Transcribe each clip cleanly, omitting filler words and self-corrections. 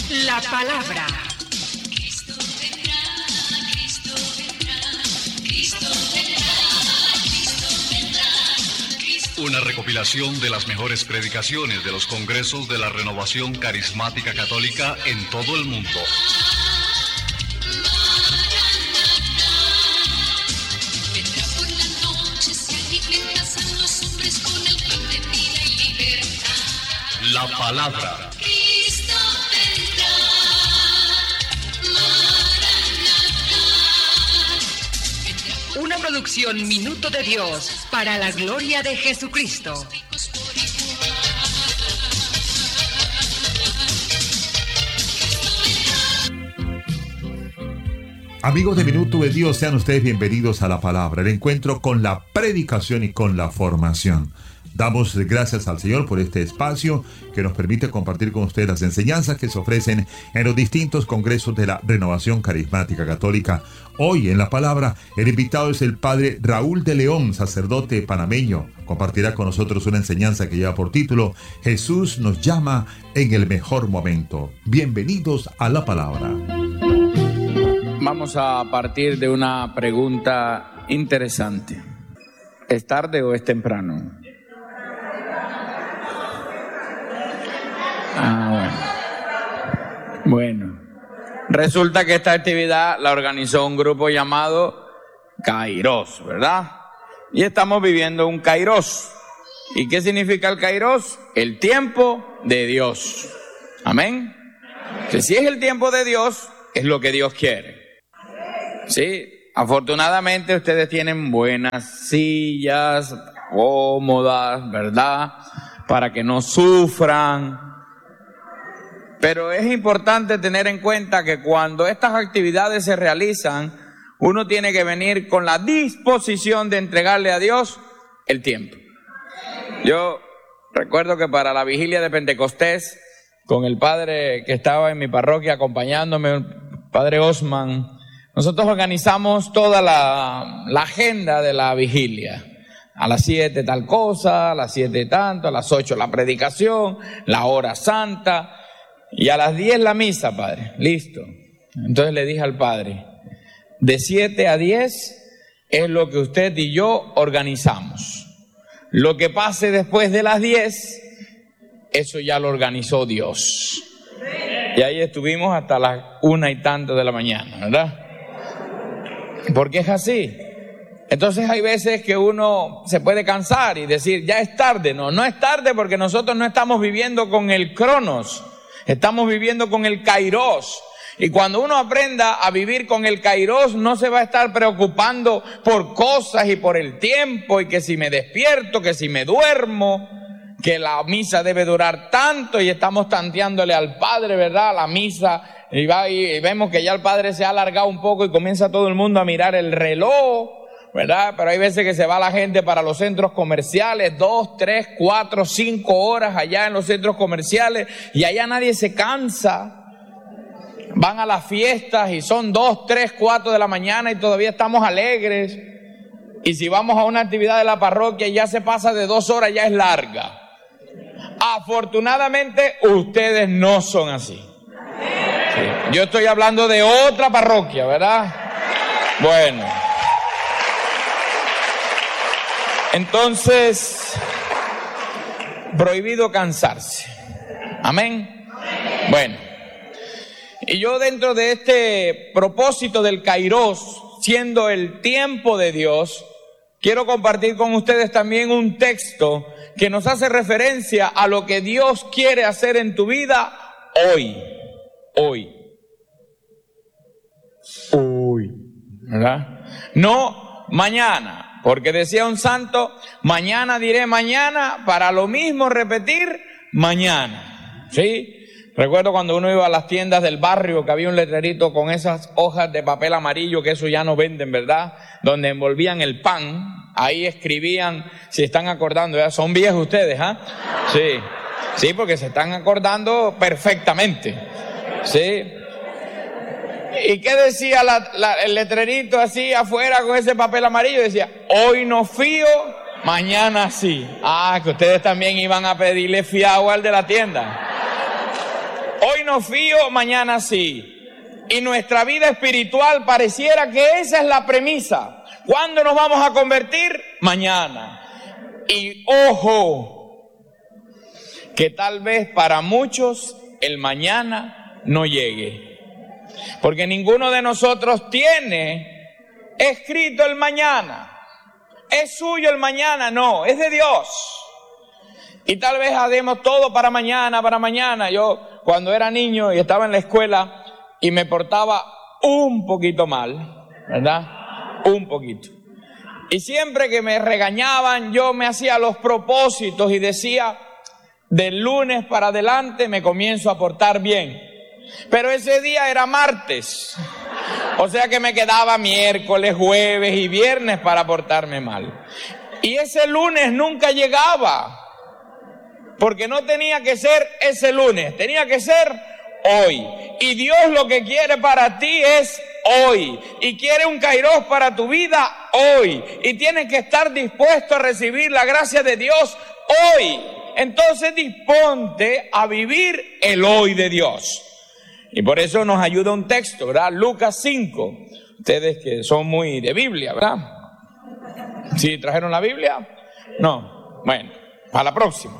La palabra. Una recopilación de las mejores predicaciones de los congresos de la Renovación Carismática Católica en todo el mundo. La palabra. Una producción Minuto de Dios para la gloria de Jesucristo. Amigos de Minuto de Dios, sean ustedes bienvenidos a La Palabra, el encuentro con la predicación y con la formación. Damos gracias al Señor por este espacio que nos permite compartir con ustedes las enseñanzas que se ofrecen en los distintos congresos de la Renovación Carismática Católica. Hoy en La Palabra, el invitado es el Padre Raúl de León, sacerdote panameño. Compartirá con nosotros una enseñanza que lleva por título Jesús nos llama en el mejor momento. Bienvenidos a La Palabra. Vamos a partir de una pregunta interesante. ¿Es tarde o es temprano? Bueno, resulta que esta actividad la organizó un grupo llamado Kairos, ¿verdad? Y estamos viviendo un Kairos. ¿Y qué significa el Kairos? El tiempo de Dios. ¿Amén? Que si es el tiempo de Dios, es lo que Dios quiere. Sí, afortunadamente ustedes tienen buenas sillas, cómodas, ¿verdad? Para que no sufran. Pero es importante tener en cuenta que cuando estas actividades se realizan, uno tiene que venir con la disposición de entregarle a Dios el tiempo. Yo recuerdo que para la vigilia de Pentecostés, con el padre que estaba en mi parroquia acompañándome, el padre Osman, nosotros organizamos toda la agenda de la vigilia. A las 7 tal cosa, a las 7 tanto, a las 8 la predicación, la hora santa, y a las 10 la misa, padre. Listo. Entonces le dije al padre, de 7 a 10 es lo que usted y yo organizamos. Lo que pase después de las 10, eso ya lo organizó Dios. Y ahí estuvimos hasta las 1 y tanto de la mañana, ¿verdad? Porque es así. Entonces hay veces que uno se puede cansar y decir, ya es tarde. No es tarde porque nosotros no estamos viviendo con el Cronos, estamos viviendo con el Kairos. Y cuando uno aprenda a vivir con el Kairos, no se va a estar preocupando por cosas y por el tiempo, y que si me despierto, que si me duermo, que la misa debe durar tanto, y estamos tanteándole al Padre, ¿verdad? La misa, y vemos que ya el Padre se ha alargado un poco y comienza todo el mundo a mirar el reloj, ¿verdad? Pero hay veces que se va la gente para los centros comerciales, 2, 3, 4, 5 horas allá en los centros comerciales, y allá nadie se cansa. Van a las fiestas y son 2, 3, 4 de la mañana y todavía estamos alegres. Y si vamos a una actividad de la parroquia y ya se pasa de 2 horas, ya es larga. Afortunadamente ustedes no son así. Sí. Yo estoy hablando de otra parroquia, ¿verdad? Bueno. Entonces, prohibido cansarse. Amén. Bueno. Y yo, dentro de este propósito del Kairos, siendo el tiempo de Dios, quiero compartir con ustedes también un texto que nos hace referencia a lo que Dios quiere hacer en tu vida hoy. ¿Verdad? No mañana, porque decía un santo, mañana diré mañana, para lo mismo repetir mañana. ¿Sí? Recuerdo cuando uno iba a las tiendas del barrio, que había un letrerito con esas hojas de papel amarillo, que eso ya no venden, ¿verdad? Donde envolvían el pan, ahí escribían, si están acordando, ¿ya? Son viejos ustedes, ¿ah? Sí, porque se están acordando perfectamente, ¿sí? ¿Y qué decía el letrerito así afuera con ese papel amarillo? Decía, hoy no fío, mañana sí. Ah, que ustedes también iban a pedirle fiado al de la tienda. Hoy no fío, mañana sí. Y nuestra vida espiritual pareciera que esa es la premisa. ¿Cuándo nos vamos a convertir? Mañana. Y ojo, que tal vez para muchos el mañana no llegue. Porque ninguno de nosotros tiene escrito el mañana. ¿Es suyo el mañana? No, es de Dios. Y tal vez haremos todo para mañana. Yo cuando era niño y estaba en la escuela y me portaba un poquito mal, ¿verdad? Un poquito. Y siempre que me regañaban, yo me hacía los propósitos y decía, del lunes para adelante me comienzo a portar bien. Pero ese día era martes. O sea que me quedaba miércoles, jueves y viernes para portarme mal. Y ese lunes nunca llegaba. Porque no tenía que ser ese lunes, tenía que ser hoy. Y Dios lo que quiere para ti es hoy. Y quiere un kairos para tu vida hoy. Y tienes que estar dispuesto a recibir la gracia de Dios hoy. Entonces disponte a vivir el hoy de Dios. Y por eso nos ayuda un texto, ¿verdad? Lucas 5. Ustedes que son muy de Biblia, ¿verdad? ¿Sí trajeron la Biblia? No. Bueno, para la próxima.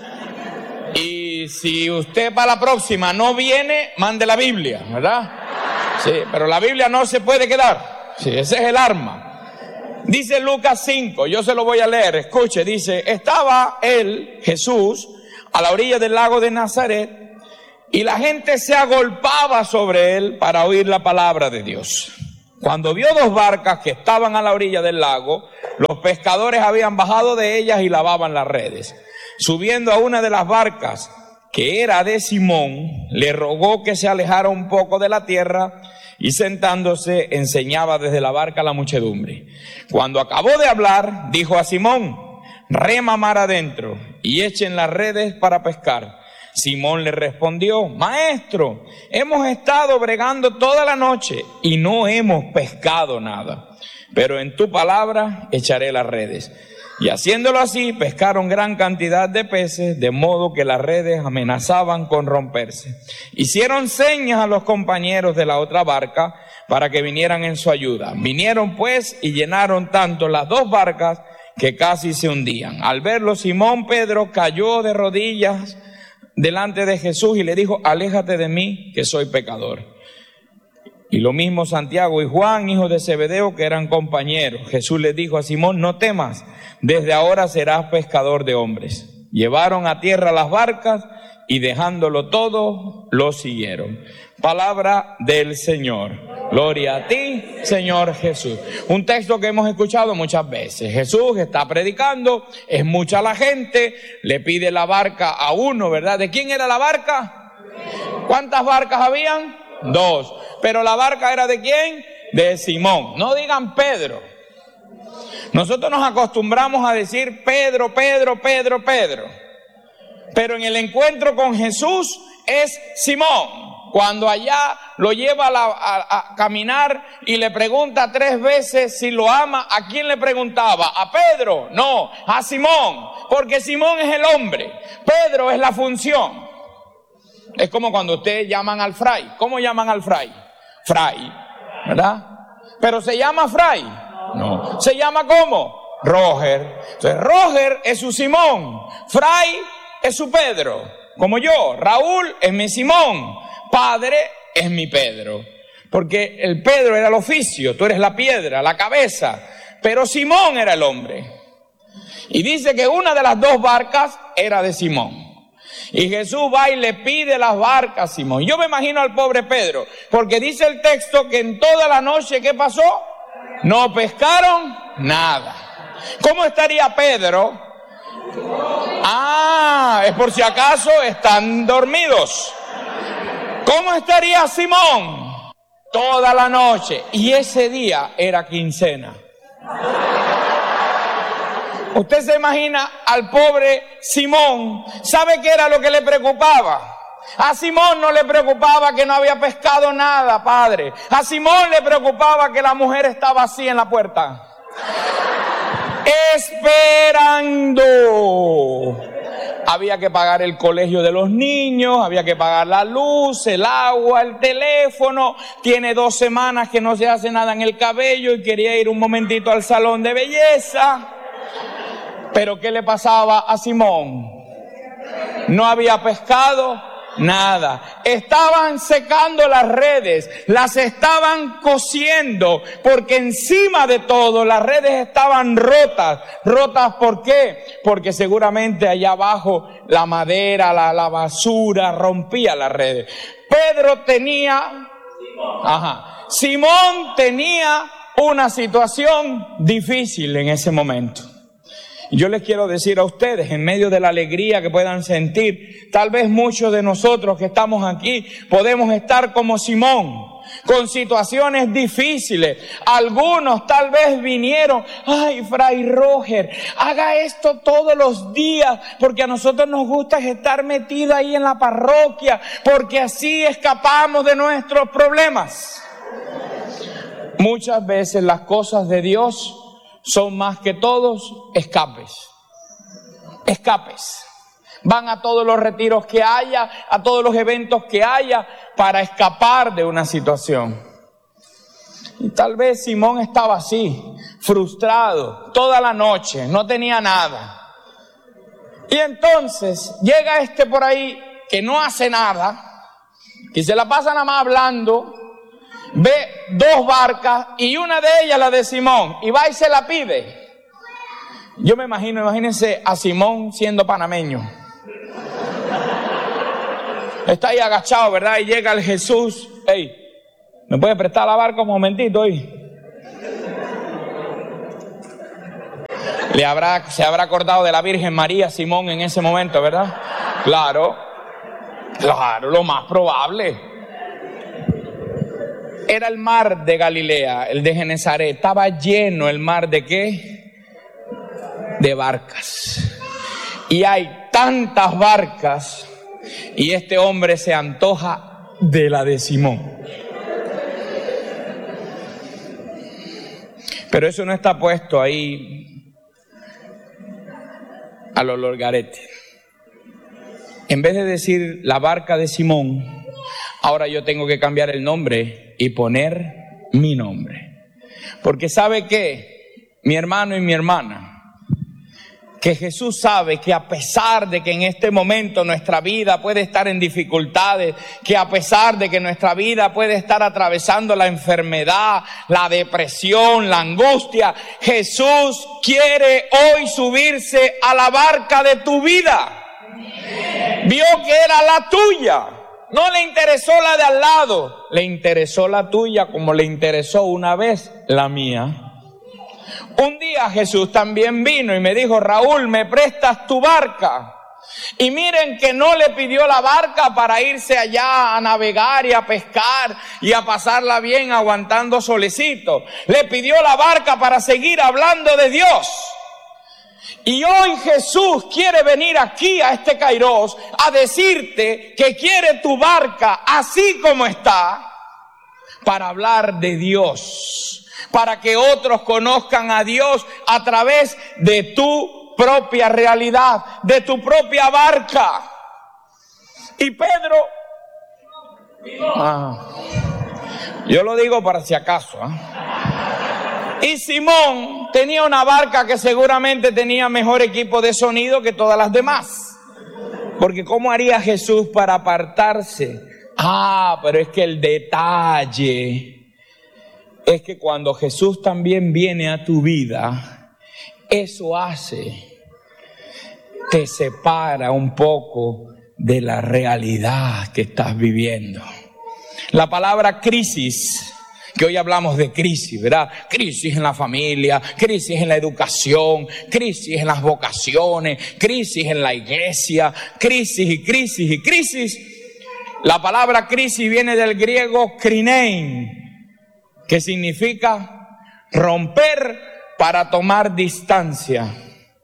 Y si usted para la próxima no viene, mande la Biblia, ¿verdad? Sí, pero la Biblia no se puede quedar. Sí, ese es el arma. Dice Lucas 5, yo se lo voy a leer, escuche, dice, estaba él, Jesús, a la orilla del lago de Nazaret, y la gente se agolpaba sobre él para oír la palabra de Dios. Cuando vio dos barcas que estaban a la orilla del lago, los pescadores habían bajado de ellas y lavaban las redes. Subiendo a una de las barcas, que era de Simón, le rogó que se alejara un poco de la tierra y sentándose enseñaba desde la barca a la muchedumbre. Cuando acabó de hablar, dijo a Simón, rema mar adentro y echen las redes para pescar. Simón le respondió, maestro, hemos estado bregando toda la noche y no hemos pescado nada, pero en tu palabra echaré las redes. Y haciéndolo así, pescaron gran cantidad de peces, de modo que las redes amenazaban con romperse. Hicieron señas a los compañeros de la otra barca para que vinieran en su ayuda. Vinieron pues y llenaron tanto las dos barcas que casi se hundían. Al verlo, Simón Pedro cayó de rodillas delante de Jesús y le dijo, aléjate de mí, que soy pecador. Y lo mismo Santiago y Juan, hijos de Zebedeo, que eran compañeros. Jesús le dijo a Simón, no temas, desde ahora serás pescador de hombres. Llevaron a tierra las barcas y dejándolo todo, lo siguieron. Palabra del Señor. Gloria a ti, Señor Jesús. Un texto que hemos escuchado muchas veces. Jesús está predicando, es mucha la gente, le pide la barca a uno, ¿verdad? ¿De quién era la barca? ¿Cuántas barcas habían? Dos. Pero la barca era ¿de quién? De Simón. No digan Pedro. Nosotros nos acostumbramos a decir Pedro, Pedro, Pedro, Pedro. Pero en el encuentro con Jesús es Simón. Cuando allá lo lleva a caminar y le pregunta 3 veces si lo ama, ¿a quién le preguntaba? ¿A Pedro? No, a Simón. Porque Simón es el hombre. Pedro es la función. Es como cuando ustedes llaman al fray. ¿Cómo llaman al fray? Fray, ¿verdad? Pero ¿se llama fray? No. ¿Se llama cómo? Roger. Entonces Roger es su Simón. Fray es su Pedro. Como yo. Raúl es mi Simón. Padre es mi Pedro. Porque el Pedro era el oficio. Tú eres la piedra, la cabeza. Pero Simón era el hombre. Y dice que una de las 2 barcas era de Simón. Y Jesús va y le pide las barcas a Simón. Yo me imagino al pobre Pedro, porque dice el texto que en toda la noche, ¿qué pasó? No pescaron nada. ¿Cómo estaría Pedro? Es por si acaso están dormidos. ¿Cómo estaría Simón? Toda la noche. Y ese día era quincena. Usted se imagina al pobre Simón. ¿Sabe qué era lo que le preocupaba? A Simón no le preocupaba que no había pescado nada, padre. A Simón le preocupaba que la mujer estaba así en la puerta, esperando Había que pagar el colegio de los niños, había que pagar la luz, el agua, el teléfono. Tiene 2 semanas que no se hace nada en el cabello y quería ir un momentito al salón de belleza. Pero ¿qué le pasaba a Simón? No había pescado nada. Estaban secando las redes, las estaban cosiendo, porque encima de todo las redes estaban rotas. ¿Rotas por qué? Porque seguramente allá abajo la madera, la basura rompía las redes. Simón tenía una situación difícil en ese momento. Yo les quiero decir a ustedes, en medio de la alegría que puedan sentir, tal vez muchos de nosotros que estamos aquí podemos estar como Simón, con situaciones difíciles. Algunos tal vez vinieron, ay, Fray Roger, haga esto todos los días, porque a nosotros nos gusta estar metidos ahí en la parroquia, porque así escapamos de nuestros problemas. Muchas veces las cosas de Dios son más que todos escapes. Van a todos los retiros que haya, a todos los eventos que haya, para escapar de una situación. Y tal vez Simón estaba así, frustrado, toda la noche, no tenía nada. Y entonces llega este por ahí que no hace nada, que se la pasa nada más hablando. Ve 2 barcas y una de ellas la de Simón, y va y se la pide. Yo me imagínense a Simón siendo panameño. Está ahí agachado, ¿verdad? Y llega el Jesús. Hey, ¿me puede prestar la barca un momentito ahí? Se habrá acordado de la Virgen María Simón en ese momento, ¿verdad? Claro, lo más probable. Era el mar de Galilea, el de Genesaret. Estaba lleno el mar ¿de qué? De barcas. Y hay tantas barcas, y este hombre se antoja de la de Simón. Pero eso no está puesto ahí a los lorgaretes. En vez de decir la barca de Simón, ahora yo tengo que cambiar el nombre y poner mi nombre. Porque ¿sabe qué? Mi hermano y mi hermana, que Jesús sabe que a pesar de que en este momento nuestra vida puede estar en dificultades, que a pesar de que nuestra vida puede estar atravesando la enfermedad, la depresión, la angustia, Jesús quiere hoy subirse a la barca de tu vida. Vio que era la tuya. No le interesó la de al lado, le interesó la tuya como le interesó una vez la mía. Un día Jesús también vino y me dijo, Raúl, ¿me prestas tu barca? Y miren que no le pidió la barca para irse allá a navegar y a pescar y a pasarla bien aguantando solecito. Le pidió la barca para seguir hablando de Dios. Y hoy Jesús quiere venir aquí a este Kairos a decirte que quiere tu barca así como está, para hablar de Dios, para que otros conozcan a Dios a través de tu propia realidad, de tu propia barca. Y Pedro, yo lo digo para si acaso, y Simón tenía una barca que seguramente tenía mejor equipo de sonido que todas las demás. Porque ¿cómo haría Jesús para apartarse? Pero es que el detalle es que cuando Jesús también viene a tu vida, eso te separa un poco de la realidad que estás viviendo. La palabra crisis, que hoy hablamos de crisis, ¿verdad? Crisis en la familia, crisis en la educación, crisis en las vocaciones, crisis en la iglesia, crisis y crisis y crisis. La palabra crisis viene del griego krinein, que significa romper para tomar distancia.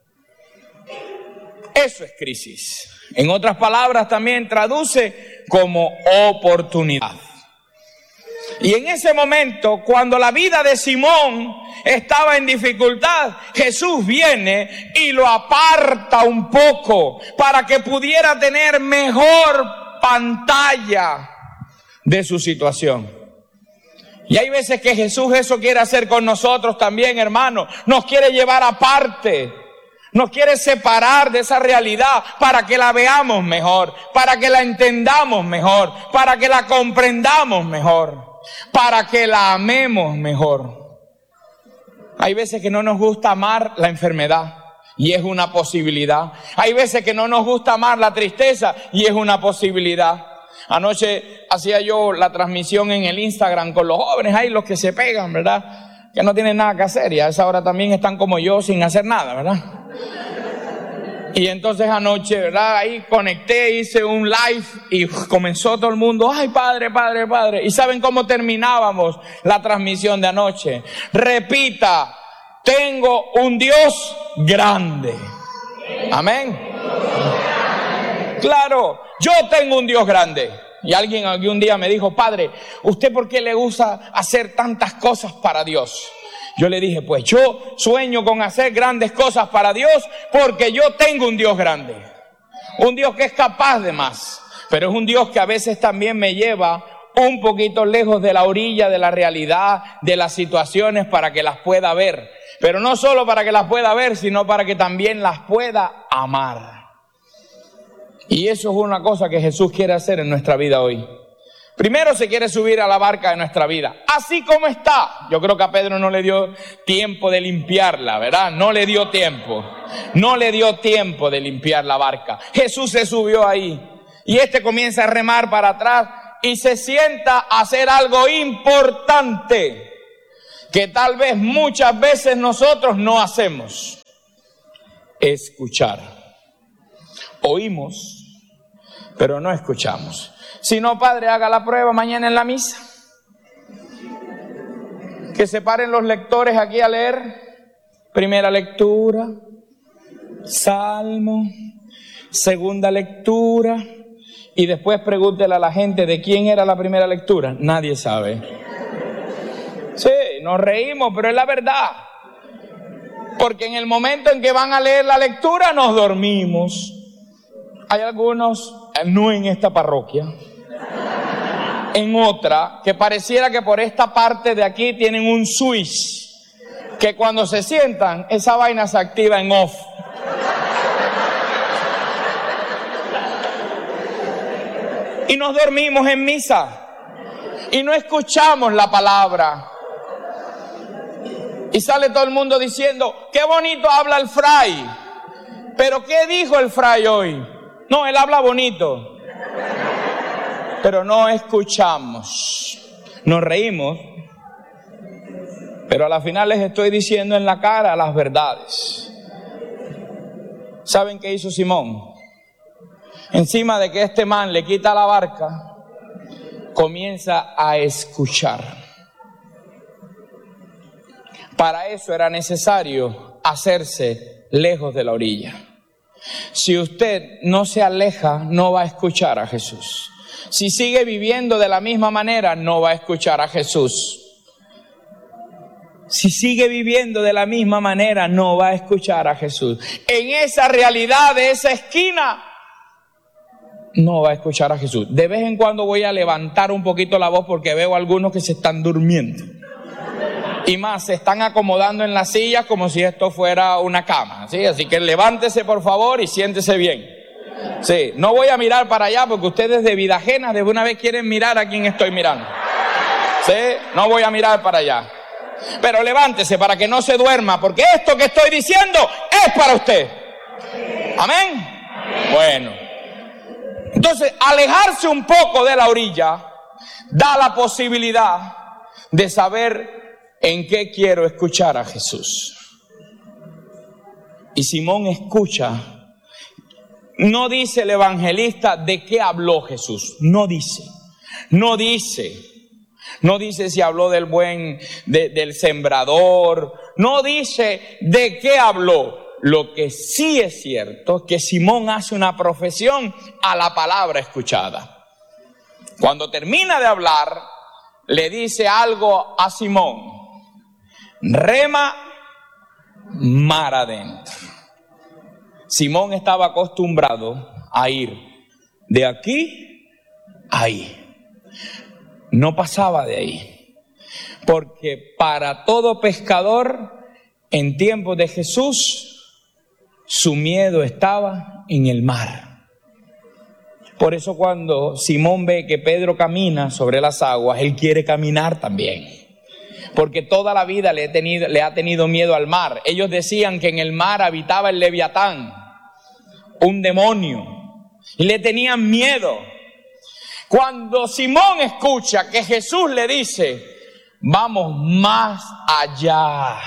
Eso es crisis. En otras palabras también traduce como oportunidad. Y en ese momento, cuando la vida de Simón estaba en dificultad, Jesús viene y lo aparta un poco para que pudiera tener mejor pantalla de su situación. Y hay veces que Jesús eso quiere hacer con nosotros también, hermano. Nos quiere llevar aparte. Nos quiere separar de esa realidad para que la veamos mejor, para que la entendamos mejor, para que la comprendamos mejor, para que la amemos mejor. Hay veces que no nos gusta amar la enfermedad y es una posibilidad. Hay veces que no nos gusta amar la tristeza y es una posibilidad. Anoche hacía yo la transmisión en el Instagram con los jóvenes, ahí los que se pegan, ¿verdad? Que no tienen nada que hacer y a esa hora también están como yo sin hacer nada, ¿verdad? Y entonces anoche, ¿verdad? Ahí conecté, hice un live y comenzó todo el mundo, ay, padre, padre, padre. ¿Y saben cómo terminábamos la transmisión de anoche? Repita, tengo un Dios grande. Amén. Claro, yo tengo un Dios grande. Y alguien algún día me dijo, padre, ¿usted por qué le gusta hacer tantas cosas para Dios? Yo le dije, pues yo sueño con hacer grandes cosas para Dios porque yo tengo un Dios grande. Un Dios que es capaz de más. Pero es un Dios que a veces también me lleva un poquito lejos de la orilla de la realidad, de las situaciones para que las pueda ver. Pero no solo para que las pueda ver, sino para que también las pueda amar. Y eso es una cosa que Jesús quiere hacer en nuestra vida hoy. Primero se quiere subir a la barca de nuestra vida, así como está. Yo creo que a Pedro no le dio tiempo de limpiarla, ¿verdad? No le dio tiempo de limpiar la barca. Jesús se subió ahí y comienza a remar para atrás y se sienta a hacer algo importante que tal vez muchas veces nosotros no hacemos. Escuchar. Oímos, pero no escuchamos. Si no, padre, haga la prueba mañana en la misa. Que se paren los lectores aquí a leer. Primera lectura, salmo, segunda lectura, y después pregúntele a la gente de quién era la primera lectura. Nadie sabe. Sí, nos reímos, pero es la verdad. Porque en el momento en que van a leer la lectura nos dormimos. Hay algunos, no en esta parroquia, en otra, que pareciera que por esta parte de aquí tienen un switch, que cuando se sientan, esa vaina se activa en off. Y nos dormimos en misa, y no escuchamos la palabra. Y sale todo el mundo diciendo, qué bonito habla el fray. Pero ¿qué dijo el fray hoy? No, él habla bonito, pero no escuchamos. Nos reímos, pero a la final les estoy diciendo en la cara las verdades. ¿Saben qué hizo Simón? Encima de que este man le quita la barca, comienza a escuchar. Para eso era necesario hacerse lejos de la orilla. Si usted no se aleja, no va a escuchar a Jesús. Si sigue viviendo de la misma manera, no va a escuchar a Jesús. Si sigue viviendo de la misma manera, no va a escuchar a Jesús. En esa realidad de esa esquina, no va a escuchar a Jesús. De vez en cuando voy a levantar un poquito la voz porque veo a algunos que se están durmiendo. Y más, se están acomodando en las sillas como si esto fuera una cama, ¿sí? Así que levántese por favor y siéntese bien. Sí, no voy a mirar para allá porque ustedes de vida ajena de una vez quieren mirar a quién estoy mirando. Sí, no voy a mirar para allá. Pero levántese para que no se duerma, porque esto que estoy diciendo es para usted. ¿Amén? Bueno. Entonces, alejarse un poco de la orilla da la posibilidad de saber ¿en qué quiero escuchar a Jesús? Y Simón escucha. No dice el evangelista de qué habló Jesús. No dice si habló del sembrador. No dice de qué habló. Lo que sí es cierto es que Simón hace una profesión a la palabra escuchada. Cuando termina de hablar, le dice algo a Simón: rema mar adentro. Simón estaba acostumbrado a ir de aquí a ahí. No pasaba de ahí. Porque para todo pescador en tiempos de Jesús, su miedo estaba en el mar. Por eso cuando Simón ve que Pedro camina sobre las aguas, él quiere caminar también. Porque toda la vida le ha tenido miedo al mar. Ellos decían que en el mar habitaba el Leviatán, un demonio, y le tenían miedo. Cuando Simón escucha que Jesús le dice: vamos más allá.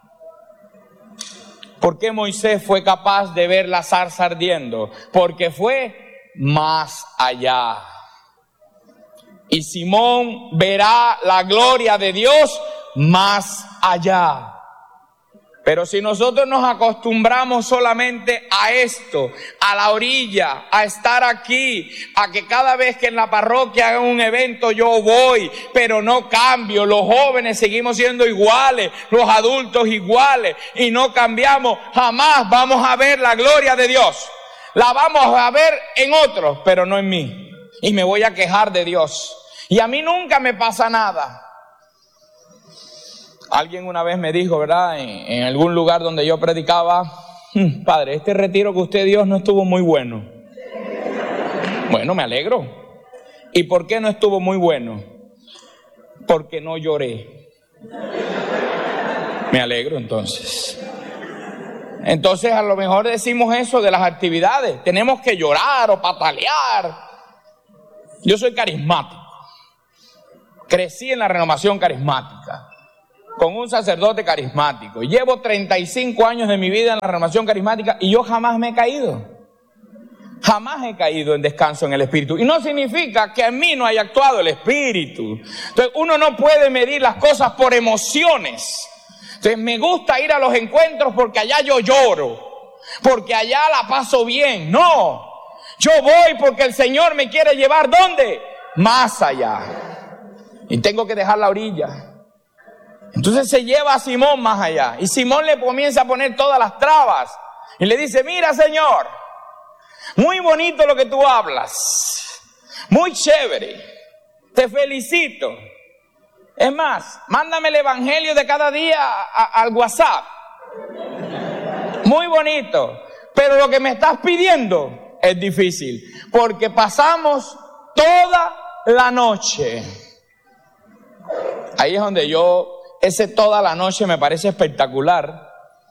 ¿Por qué Moisés fue capaz de ver la zarza ardiendo? Porque fue más allá. Y Simón verá la gloria de Dios más allá. Pero si nosotros nos acostumbramos solamente a esto, a la orilla, a estar aquí, a que cada vez que en la parroquia hagan un evento yo voy, pero no cambio, los jóvenes seguimos siendo iguales, los adultos iguales, y no cambiamos, jamás vamos a ver la gloria de Dios. La vamos a ver en otros, pero no en mí. Y me voy a quejar de Dios. Y a mí nunca me pasa nada. Alguien una vez me dijo, ¿verdad?, en algún lugar donde yo predicaba: padre, este retiro que usted dio no estuvo muy bueno. Bueno, me alegro. ¿Y por qué no estuvo muy bueno? Porque no lloré. Me alegro entonces. Entonces a lo mejor decimos eso de las actividades. Tenemos que llorar o patalear. Yo soy carismático. Crecí en la renovación carismática, con un sacerdote carismático. Llevo 35 años de mi vida en la renovación carismática y yo jamás me he caído. Jamás he caído en descanso en el Espíritu. Y no significa que en mí no haya actuado el Espíritu. Entonces uno no puede medir las cosas por emociones. Entonces me gusta ir a los encuentros porque allá yo lloro, porque allá la paso bien. No, yo voy porque el Señor me quiere llevar, ¿dónde? Más allá. Y tengo que dejar la orilla. Entonces se lleva a Simón más allá. Y Simón le comienza a poner todas las trabas. Y le dice: mira, Señor, muy bonito lo que tú hablas. Muy chévere. Te felicito. Es más, mándame el evangelio de cada día al WhatsApp. Muy bonito. Pero lo que me estás pidiendo es difícil. Porque pasamos toda la noche. Ahí es donde ese toda la noche me parece espectacular,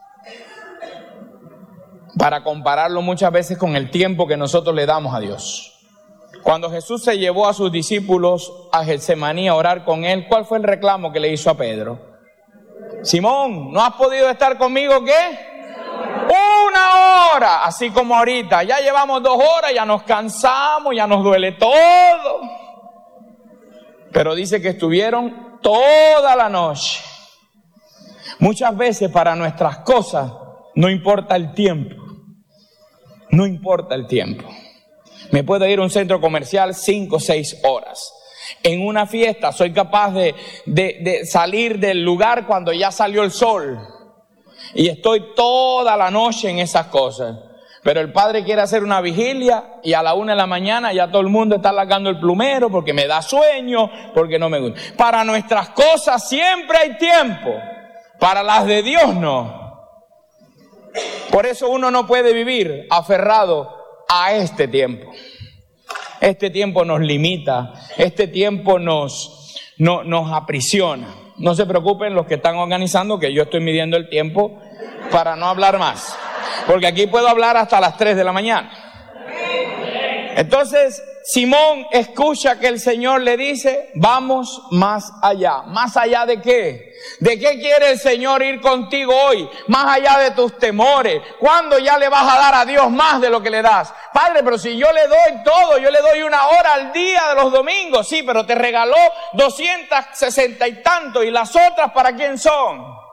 para compararlo muchas veces con el tiempo que nosotros le damos a Dios. Cuando Jesús se llevó a sus discípulos a Getsemaní a orar con él, ¿cuál fue el reclamo que le hizo a Pedro? Simón, ¿no has podido estar conmigo qué? 1 hora, así como ahorita. Ya llevamos 2 horas, ya nos cansamos, ya nos duele todo. Pero dice que estuvieron toda la noche. Muchas veces para nuestras cosas no importa el tiempo. No importa el tiempo. Me puedo ir a un centro comercial 5 o 6 horas. En una fiesta soy capaz de salir del lugar cuando ya salió el sol. Y estoy toda la noche en esas cosas. Pero el padre quiere hacer una vigilia y a la 1 de la mañana ya todo el mundo está largando el plumero porque me da sueño, porque no me gusta. Para nuestras cosas siempre hay tiempo. Para las de Dios no. Por eso uno no puede vivir aferrado a este tiempo. Este tiempo nos limita. Este tiempo nos aprisiona. No se preocupen los que están organizando, que yo estoy midiendo el tiempo para no hablar más. Porque aquí puedo hablar hasta las 3 de la mañana. Entonces, Simón escucha que el Señor le dice: vamos más allá. ¿Más allá de qué? ¿De qué quiere el Señor ir contigo hoy? Más allá de tus temores. ¿Cuándo ya le vas a dar a Dios más de lo que le das? Padre, pero si yo le doy todo, yo le doy 1 hora al día de los domingos. Sí, pero te regaló 260 y tanto. ¿Y las otras para quién son?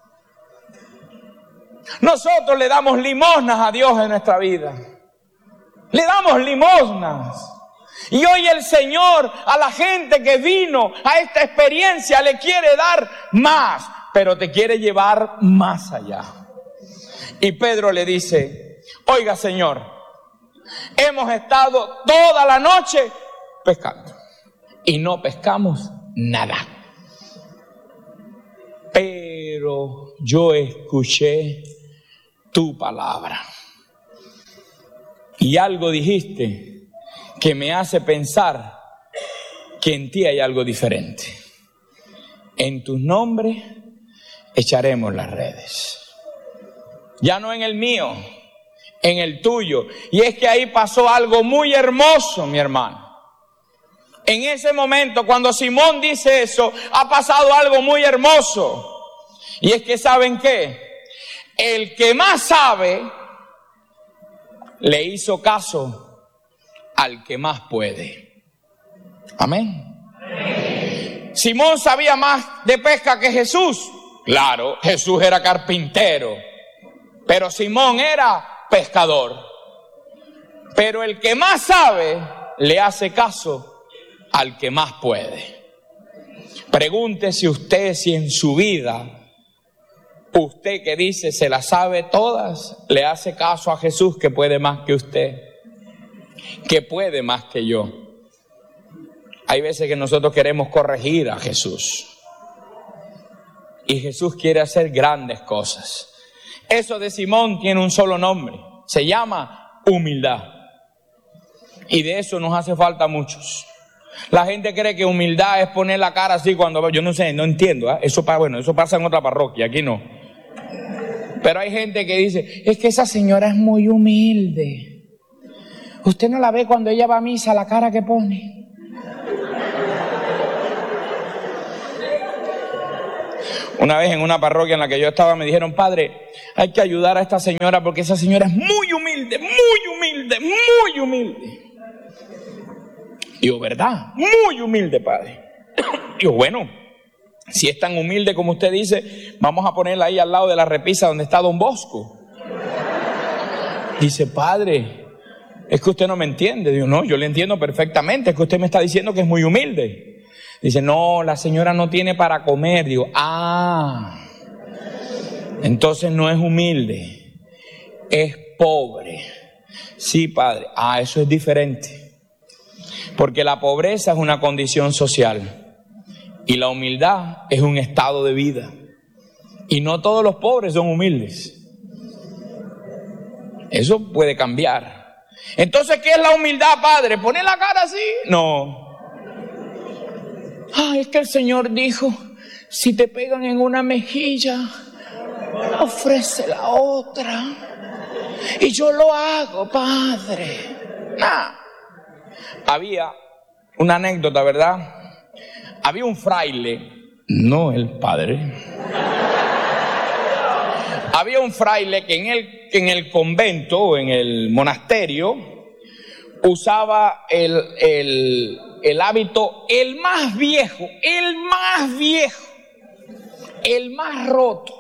Nosotros le damos limosnas a Dios en nuestra vida. Le damos limosnas. Y hoy el Señor a la gente que vino a esta experiencia le quiere dar más, pero te quiere llevar más allá. Y Pedro le dice: oiga, Señor, hemos estado toda la noche pescando y no pescamos nada. Pero yo escuché tu palabra y algo dijiste que me hace pensar que en ti hay algo diferente. En tus nombres echaremos las redes. Ya no en el mío, en el tuyo. Y es que ahí pasó algo muy hermoso, mi hermano. En ese momento, cuando Simón dice eso, ha pasado algo muy hermoso. Y es que, ¿saben qué? El que más sabe le hizo caso al que más puede. Amén. Simón sabía más de pesca que Jesús. Claro, Jesús era carpintero, pero Simón era pescador. Pero el que más sabe le hace caso al que más puede. Pregúntese usted si en su vida, usted que dice se las sabe todas, le hace caso a Jesús, que puede más que usted, que puede más que yo. Hay veces que nosotros queremos corregir a Jesús y Jesús quiere hacer grandes cosas. Eso de Simón tiene un solo nombre, se llama humildad, y de eso nos hace falta a muchos. La gente cree que humildad es poner la cara así cuando... Yo no sé, no entiendo, ¿eh? Eso pasa en otra parroquia, aquí no. Pero hay gente que dice: es que esa señora es muy humilde. Usted no la ve cuando ella va a misa, la cara que pone. Una vez en una parroquia en la que yo estaba me dijeron: padre, hay que ayudar a esta señora porque esa señora es muy humilde, muy humilde, muy humilde. Digo, ¿verdad? Muy humilde, padre. Digo, bueno, si es tan humilde como usted dice, vamos a ponerla ahí al lado de la repisa donde está Don Bosco. Dice: padre, es que usted no me entiende. Digo: no, yo le entiendo perfectamente, es que usted me está diciendo que es muy humilde. Dice: no, la señora no tiene para comer. Digo: entonces no es humilde, es pobre. Sí, padre. Eso es diferente. Porque la pobreza es una condición social y la humildad es un estado de vida. Y no todos los pobres son humildes. Eso puede cambiar. Entonces, ¿qué es la humildad, padre? ¿Poner la cara así? No. Es que el Señor dijo: si te pegan en una mejilla, ofrece la otra. Y yo lo hago, padre. Había una anécdota, ¿verdad? Había un fraile, no el padre. Había un fraile que en el convento o en el monasterio usaba el hábito, el más viejo, el más roto.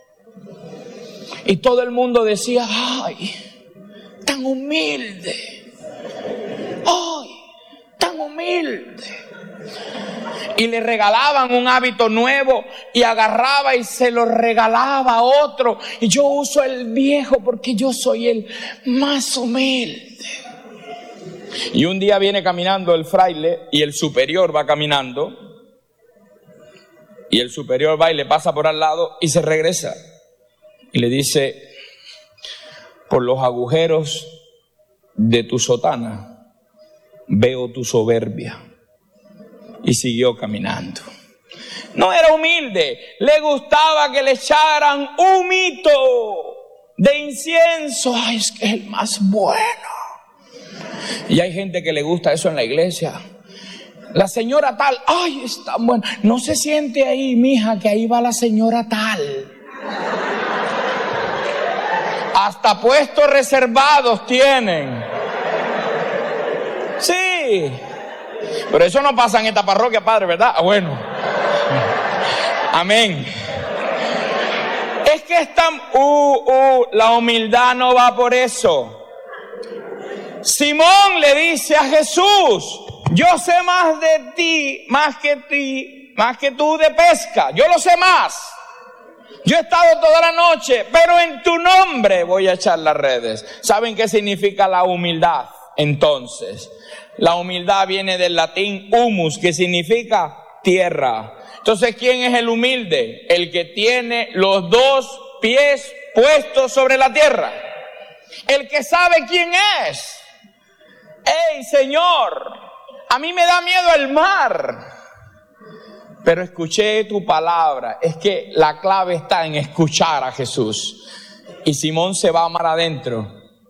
Y todo el mundo decía: ¡ay, tan humilde! ¡Ay, tan humilde! Y le regalaban un hábito nuevo y agarraba y se lo regalaba a otro. Y yo uso el viejo porque yo soy el más humilde. Y un día viene caminando el fraile y el superior va caminando. Y el superior va y le pasa por al lado y se regresa. Y le dice: por los agujeros de tu sotana veo tu soberbia. Y siguió caminando. No era humilde, le gustaba que le echaran humito de incienso. ¡Ay, es que es el más bueno! Y hay gente que le gusta eso en la iglesia. La señora tal, ¡ay, es tan buena! No se siente ahí, mija, que ahí va la señora tal. Hasta puestos reservados tienen. Sí. Pero eso no pasa en esta parroquia, padre, ¿verdad? Bueno. Amén. Es que la humildad no va por eso. Simón le dice a Jesús: yo sé más de ti, más que tú de pesca. Yo lo sé más. Yo he estado toda la noche, pero en tu nombre voy a echar las redes. ¿Saben qué significa la humildad? Entonces, la humildad viene del latín humus, que significa tierra. Entonces, ¿quién es el humilde? El que tiene los dos pies puestos sobre la tierra. El que sabe quién es. ¡Ey, Señor! A mí me da miedo el mar, pero escuché tu palabra. Es que la clave está en escuchar a Jesús. Y Simón se va a mar adentro.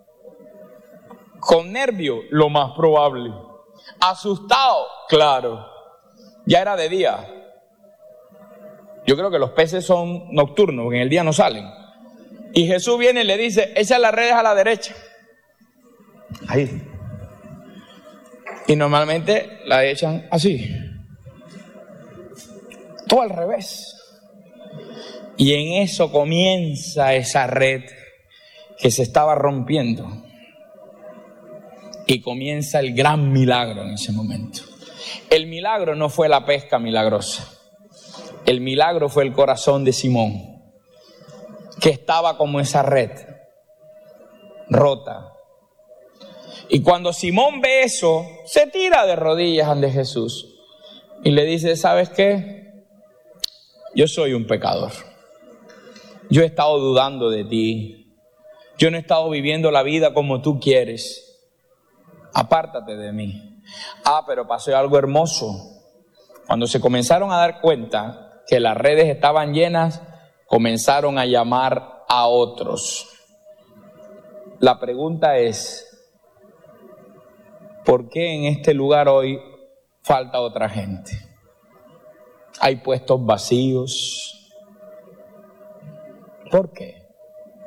Con nervio, lo más probable. Asustado, claro. Ya era de día. Yo creo que los peces son nocturnos, porque en el día no salen. Y Jesús viene y le dice: echa las redes a la derecha. Ahí. Y normalmente la echan así. Todo al revés. Y en eso comienza esa red que se estaba rompiendo. Y comienza el gran milagro en ese momento. El milagro no fue la pesca milagrosa. El milagro fue el corazón de Simón, que estaba como esa red rota. Y cuando Simón ve eso, se tira de rodillas ante Jesús y le dice: ¿sabes qué? Yo soy un pecador. Yo he estado dudando de ti. Yo no he estado viviendo la vida como tú quieres. Apártate de mí. Pero pasó algo hermoso. Cuando se comenzaron a dar cuenta que las redes estaban llenas, comenzaron a llamar a otros. La pregunta es: ¿por qué en este lugar hoy falta otra gente? Hay puestos vacíos. ¿Por qué?